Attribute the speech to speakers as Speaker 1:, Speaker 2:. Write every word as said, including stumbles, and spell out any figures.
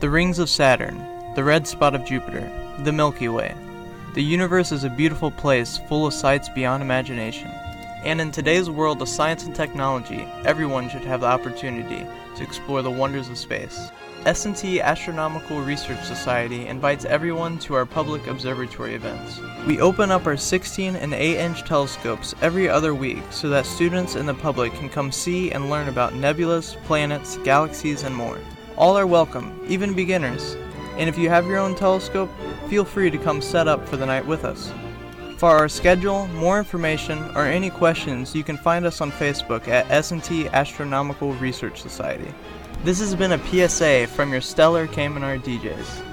Speaker 1: The rings of Saturn, the red spot of Jupiter, the Milky Way. The universe is a beautiful place full of sights beyond imagination. And in today's world of science and technology, everyone should have the opportunity to explore the wonders of space. S and T Astronomical Research Society invites everyone to our public observatory events. We open up our sixteen and eight inch telescopes every other week so that students and the public can come see and learn about nebulas, planets, galaxies, and more. All are welcome, even beginners. And if you have your own telescope, feel free to come set up for the night with us. For our schedule, more information, or any questions, you can find us on Facebook at S and T Astronomical Research Society. This has been a P S A from your Stellar Cayman D Js.